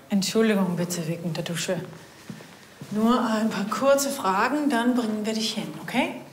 Entschuldigung bitte wegen der Dusche. Nur ein paar kurze Fragen, dann bringen wir dich hin, okay?